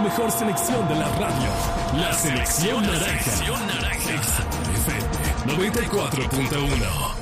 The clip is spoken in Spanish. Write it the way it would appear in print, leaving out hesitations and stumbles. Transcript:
mejor selección de la radio. La selección naranja. Exa FM 94.1.